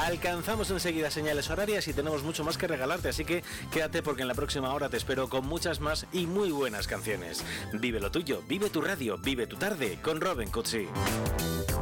Alcanzamos enseguida señales horarias y tenemos mucho más que regalarte, así que quédate porque en la próxima hora te espero con muchas más y muy buenas canciones. Vive lo tuyo, vive tu radio, vive tu tarde con Robin Cutsi.